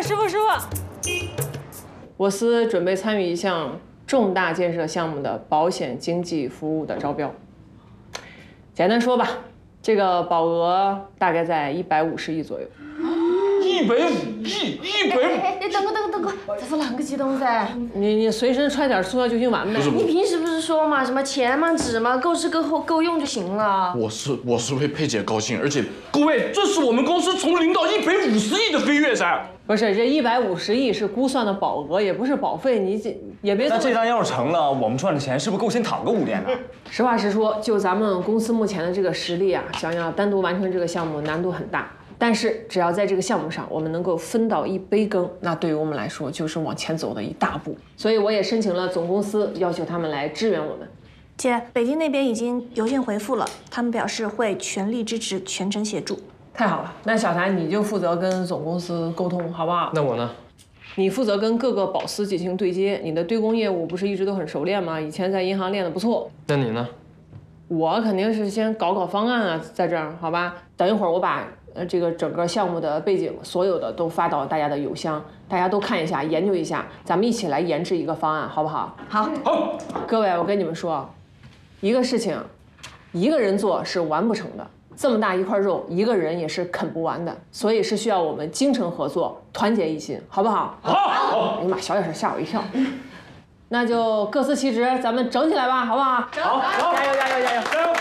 师傅，我司准备参与一项重大建设项目的保险经纪服务的招标。简单说吧，这个保额大概在150亿左右。 150亿，150。 哎，等个，这是啷个激动噻？ 你随身揣点塑料救心丸呗。 你平时不是说嘛，什么钱嘛、纸嘛，够吃够用就行了。 我是为佩姐高兴，而且各位，这是我们公司从0到150亿的飞跃噻。 不是，这150亿是估算的保额，也不是保费，你也别。 那这单要是成了，我们赚的钱是不是够先躺个5年呢？ 实话实说，就咱们公司目前的这个实力啊，想要单独完成这个项目难度很大。但是只要在这个项目上，我们能够分到一杯羹，那对于我们来说就是往前走的一大步。所以我也申请了总公司，要求他们来支援我们。 姐，北京那边已经邮件回复了，他们表示会全力支持，全程协助。 太好了，那小谭你就负责跟总公司沟通，好不好？ 那我呢？ 你负责跟各个保司进行对接。你的对公业务不是一直都很熟练吗？以前在银行练得不错。 那你呢？ 我肯定是先搞方案啊，在这儿，好吧？等一会儿我把这个整个项目的背景，所有的都发到大家的邮箱，大家都看一下，研究一下，咱们一起来研制一个方案，好不好？ 好。 各位，我跟你们说，一个事情，一个人做是完不成的，这么大一块肉，一个人也是啃不完的，所以是需要我们精诚合作，团结一心，好不好？好。哎呀妈，小点声，吓我一跳。那就各司其职，咱们整起来吧，好不好？ 好， 加油！